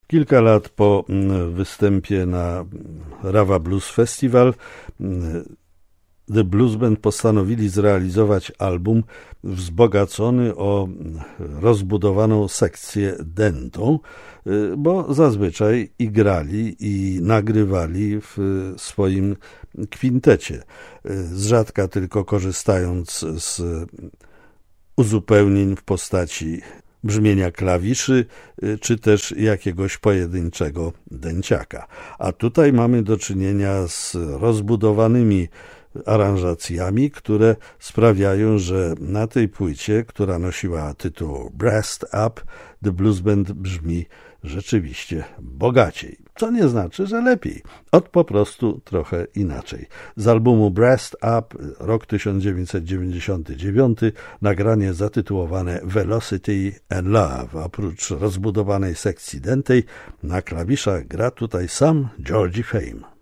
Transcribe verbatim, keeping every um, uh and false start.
Kilka lat po występie na Rawa Blues Festival The Blues Band postanowili zrealizować album wzbogacony o rozbudowaną sekcję dętą, bo zazwyczaj i grali, i nagrywali w swoim kwintecie, z rzadka tylko korzystając z uzupełnień w postaci brzmienia klawiszy, czy też jakiegoś pojedynczego dęciaka. A tutaj mamy do czynienia z rozbudowanymi aranżacjami, które sprawiają, że na tej płycie, która nosiła tytuł Brassed Up, The Blues Band brzmi rzeczywiście bogaciej. Co nie znaczy, że lepiej. Od po prostu trochę inaczej. Z albumu Brassed Up, rok tysiąc dziewięćset dziewięćdziesiąty dziewiąty, nagranie zatytułowane Velocity and Love. Oprócz rozbudowanej sekcji dętej, na klawiszach gra tutaj sam Georgie Fame.